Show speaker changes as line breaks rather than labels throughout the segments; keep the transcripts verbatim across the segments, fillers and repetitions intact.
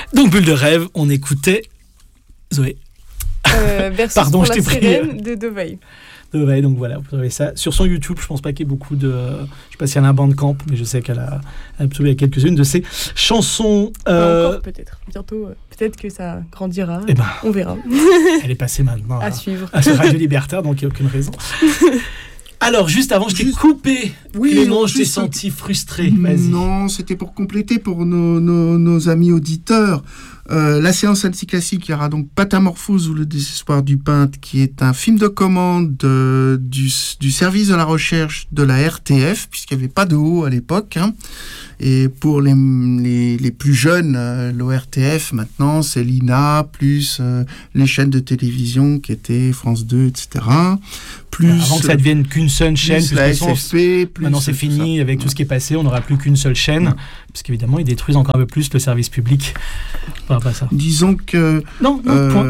Donc, Bulle de rêve, on écoutait Zoé.
Euh,
Pardon, je t'ai
pris.
pris.
De Dovey.
Dovey, donc voilà, vous trouvez ça. Sur son YouTube, je pense pas qu'il y ait beaucoup de... Je sais pas s'il y en a un Bandcamp, mais je sais qu'elle a, elle a publié quelques-unes de ses chansons.
Euh... Pas encore, peut-être. Bientôt, euh, peut-être que ça grandira.
Eh ben,
on verra.
Elle est passée maintenant
à,
à
suivre.
à ce Radio Libertaire, donc il n'y a aucune raison. Alors, juste avant, je t'ai
Juste...
coupé.
Oui,
Clément,
juste...
je t'ai senti frustré. Vas-y.
Non, c'était pour compléter pour nos, nos, nos amis auditeurs. Euh, la séance anti-classique, il y aura donc Patamorphose ou le désespoir du peintre, qui est un film de commande de, du, du service de la recherche de la R T F, puisqu'il n'y avait pas de haut à l'époque. Hein. Et pour les, les, les plus jeunes, euh, l'O R T F, maintenant, c'est l'I N A, plus euh, les chaînes de télévision qui étaient France deux, et cetera. Plus,
Avant que ça devienne qu'une seule chaîne,
plus la S F P,
plus maintenant c'est fini, ça. Avec tout ce qui est passé, on n'aura plus qu'une seule chaîne, ouais. Parce qu'évidemment, ils détruisent encore un peu plus le service public. Enfin, pas ça.
Disons que...
Non, non, euh, point.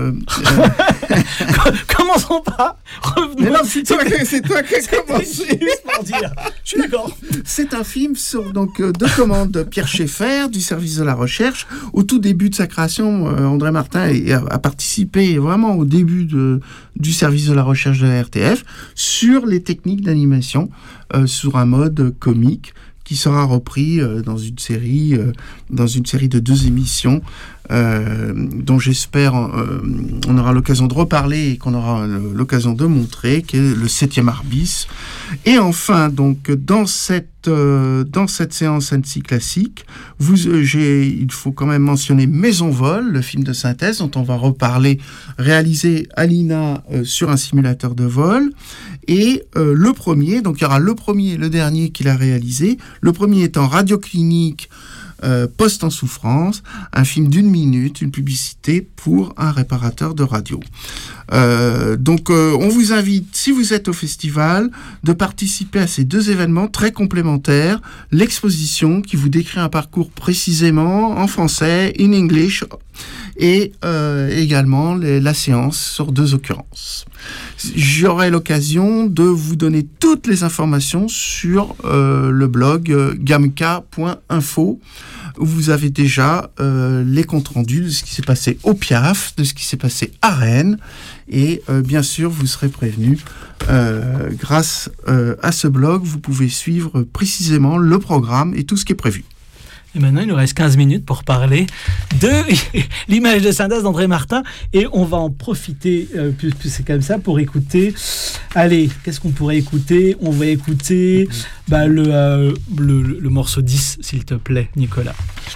Euh... Commençons pas. Revenons.
Mais non, c'est toi, c'est toi qui as commencé.
Juste pour dire. Je suis d'accord.
C'est un film sur donc de commande de Pierre Schaeffer du service de la recherche. Au tout début de sa création, euh, André Martin a, a participé vraiment au début de, du service de la recherche de la R T F sur les techniques d'animation euh, sur un mode comique qui sera repris euh, dans une série, euh, dans une série de deux émissions, euh, dont j'espère euh, on aura l'occasion de reparler et qu'on aura l'occasion de montrer, qui est le septième art bis. Et enfin, donc dans cette euh, dans cette séance Annecy classique, vous, euh, j'ai, il faut quand même mentionner Maison Vol, le film de synthèse dont on va reparler, réalisé à l'I N A euh, sur un simulateur de vol. Et euh, le premier, donc il y aura le premier et le dernier qu'il a réalisé. Le premier étant Radio Clinique, euh, Poste en souffrance, un film d'une minute, une publicité pour un réparateur de radio. Euh, donc euh, on vous invite, si vous êtes au festival, de participer à ces deux événements très complémentaires. L'exposition qui vous décrit un parcours précisément en français, in English, et euh, également les, la séance sur deux occurrences. J'aurai l'occasion de vous donner toutes les informations sur euh, le blog euh, gamka point info, où vous avez déjà euh, les comptes rendus de ce qui s'est passé au Piaf, de ce qui s'est passé à Rennes, et euh, bien sûr vous serez prévenus. Euh, grâce euh, à ce blog, vous pouvez suivre précisément le programme et tout ce qui est prévu.
Et maintenant, il nous reste quinze minutes pour parler de l'image de synthèse d'André Martin. Et on va en profiter, euh, puisque c'est comme ça, pour écouter... Allez, qu'est-ce qu'on pourrait écouter ? On va écouter bah, le, euh, le, le morceau dix, s'il te plaît, Nicolas.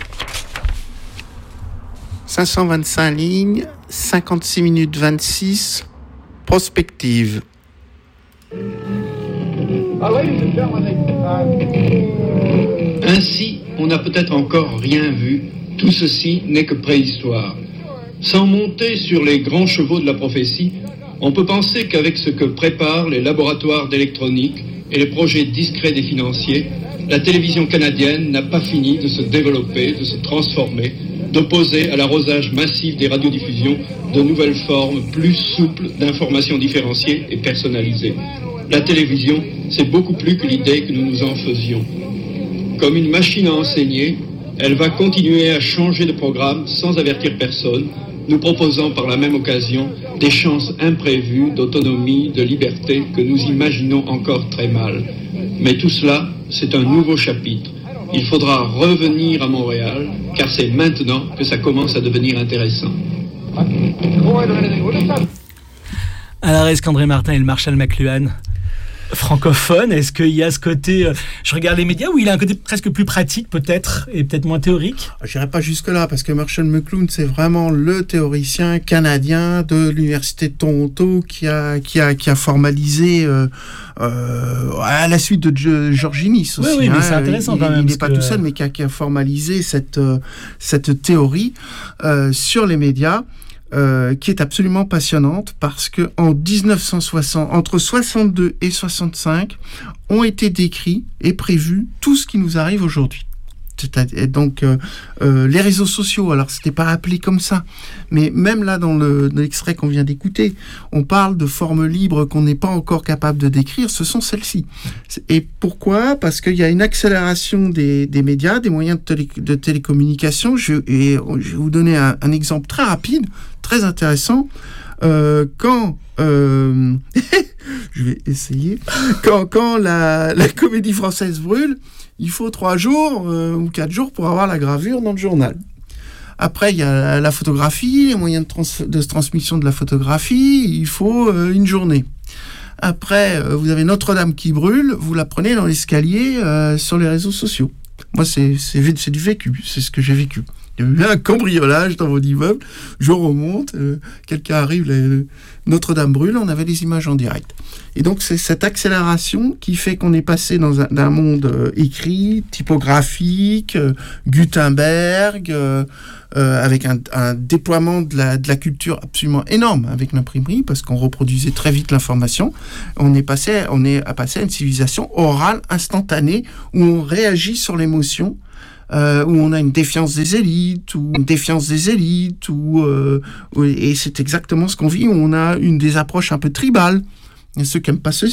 cinq cent vingt-cinq lignes, cinquante-six minutes vingt-six, prospective.
Ainsi, on n'a peut-être encore rien vu. Tout ceci n'est que préhistoire. Sans monter sur les grands chevaux de la prophétie, on peut penser qu'avec ce que préparent les laboratoires d'électronique et les projets discrets des financiers, la télévision canadienne n'a pas fini de se développer, de se transformer, d'opposer à l'arrosage massif des radiodiffusions de nouvelles formes plus souples d'informations différenciées et personnalisées. La télévision, c'est beaucoup plus que l'idée que nous nous en faisions. Comme une machine à enseigner, elle va continuer à changer de programme sans avertir personne, nous proposant par la même occasion des chances imprévues d'autonomie, de liberté que nous imaginons encore très mal. Mais tout cela, c'est un nouveau chapitre. Il faudra revenir à Montréal, car c'est maintenant que ça commence à devenir intéressant.
Alors, est-ce qu'André Martin et le Marshall McLuhan francophone, est-ce qu'il y a ce côté, euh, je regarde les médias, où il a un côté presque plus pratique peut-être, et peut-être moins théorique ?
Je n'irai pas jusque-là, parce que Marshall McLuhan, c'est vraiment le théoricien canadien de l'Université de Toronto qui a, qui a, qui a formalisé, euh, euh, à la suite de George Innis aussi.
Oui, oui,
hein,
mais c'est intéressant
il,
quand même.
Il n'est pas
que...
tout seul, mais qui a, qui a formalisé cette, euh, cette théorie euh, sur les médias. Euh, qui est absolument passionnante parce que en dix-neuf cent soixante, entre soixante-deux et soixante-cinq, ont été décrits et prévus tout ce qui nous arrive aujourd'hui. C'est-à-dire, donc, euh, euh, les réseaux sociaux, alors c'était pas appelé comme ça, mais même là, dans, le, dans l'extrait qu'on vient d'écouter, on parle de formes libres qu'on n'est pas encore capable de décrire, ce sont celles-ci. Et pourquoi ? Parce qu'il y a une accélération des, des médias, des moyens de, télé, de télécommunication. Je, et je vais vous donner un, un exemple très rapide, très intéressant. Euh, quand... Euh, je vais essayer. Quand, quand la, la Comédie Française brûle, il faut trois jours euh, ou quatre jours pour avoir la gravure dans le journal. Après, il y a la photographie, les moyens de, trans- de transmission de la photographie, il faut euh, une journée. Après, euh, vous avez Notre-Dame qui brûle, vous la prenez dans l'escalier euh, sur les réseaux sociaux. Moi, c'est, c'est, c'est du vécu, c'est ce que j'ai vécu. Il y a eu un cambriolage dans mon immeuble, je remonte, euh, quelqu'un arrive, les, Notre-Dame brûle, on avait les images en direct. Et donc c'est cette accélération qui fait qu'on est passé dans un, d'un monde euh, écrit, typographique, euh, Gutenberg, euh, euh, avec un, un déploiement de la, de la culture absolument énorme avec l'imprimerie, parce qu'on reproduisait très vite l'information. On est passé, on est passé à une civilisation orale, instantanée, où on réagit sur l'émotion. Euh, où on a une défiance des élites, ou une défiance des élites, ou, euh, et c'est exactement ce qu'on vit, où on a une des approches un peu tribales. Et ceux qui n'aiment pas ceci,